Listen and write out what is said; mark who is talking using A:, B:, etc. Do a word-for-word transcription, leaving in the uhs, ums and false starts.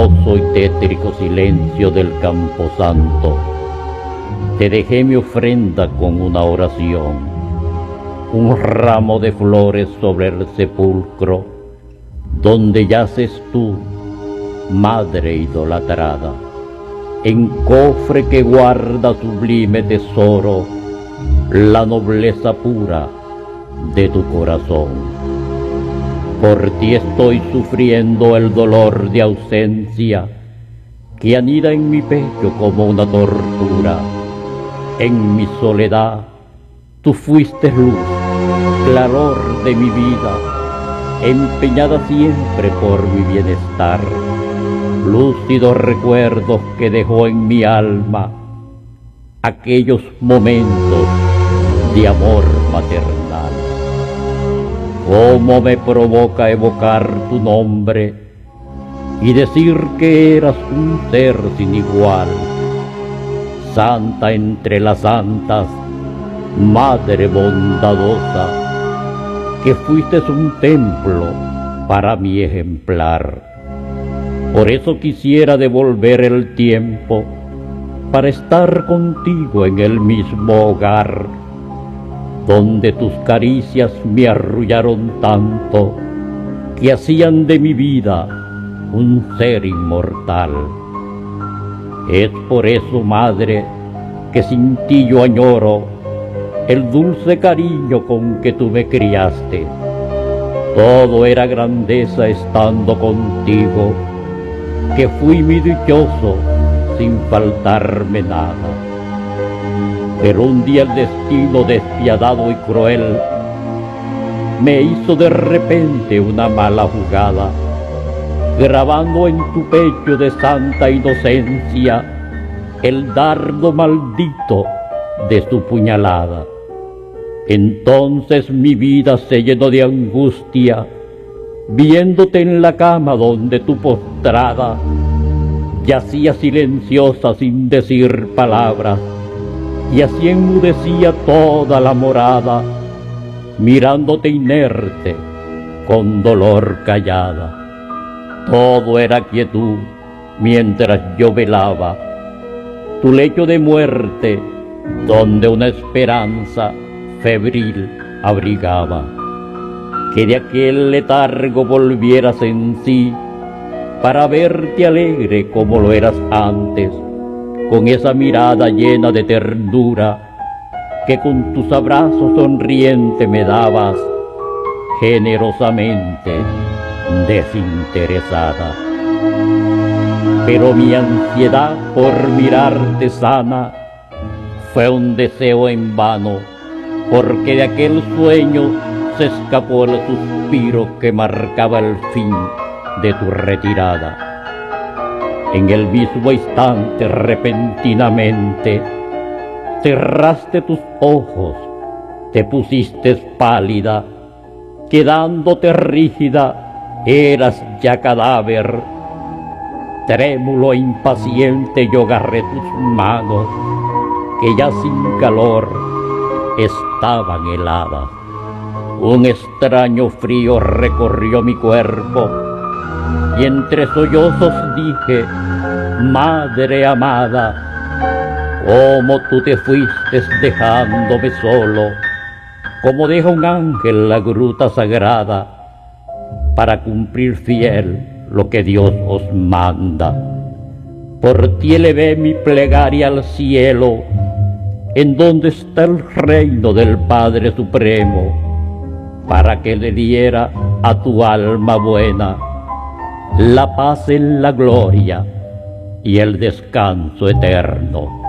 A: silencioso y tétrico silencio del camposanto, te dejé mi ofrenda con una oración, un ramo de flores sobre el sepulcro, donde yaces tú, madre idolatrada, en cofre que guarda sublime tesoro, la nobleza pura de tu corazón. Por ti estoy sufriendo el dolor de ausencia que anida en mi pecho como una tortura. En mi soledad tú fuiste luz, claror de mi vida, empeñada siempre por mi bienestar, lúcidos recuerdos que dejó en mi alma aquellos momentos de amor maternal. Cómo me provoca evocar tu nombre y decir que eras un ser sin igual, santa entre las santas, madre bondadosa, que fuiste un templo para mi ejemplar. Por eso quisiera devolver el tiempo para estar contigo en el mismo hogar, donde tus caricias me arrullaron tanto que hacían de mi vida un ser inmortal. Es por eso, madre, que sin ti yo añoro el dulce cariño con que tú me criaste. Todo era grandeza estando contigo, que fui mi dichoso sin faltarme nada. Pero un día el destino despiadado y cruel me hizo de repente una mala jugada, grabando en tu pecho de santa inocencia el dardo maldito de su puñalada. Entonces mi vida se llenó de angustia, viéndote en la cama donde tu postrada yacía silenciosa sin decir palabras, y así enmudecía toda la morada, mirándote inerte, con dolor callada. Todo era quietud mientras yo velaba tu lecho de muerte, donde una esperanza febril abrigaba. Que de aquel letargo volvieras en sí, para verte alegre como lo eras antes, con esa mirada llena de ternura que con tus abrazos sonriente me dabas, generosamente desinteresada. Pero mi ansiedad por mirarte sana fue un deseo en vano, porque de aquel sueño se escapó el suspiro que marcaba el fin de tu retirada. En el mismo instante, repentinamente, cerraste tus ojos, te pusiste pálida, quedándote rígida, eras ya cadáver. Trémulo e impaciente yo agarré tus manos, que ya sin calor estaban heladas. Un extraño frío recorrió mi cuerpo, y entre sollozos dije: madre amada, cómo tú te fuiste dejándome solo, como deja un ángel la gruta sagrada, para cumplir fiel lo que Dios os manda. Por ti elevé mi plegaria al cielo, en donde está el reino del Padre Supremo, para que le diera a tu alma buena la paz en la gloria y el descanso eterno.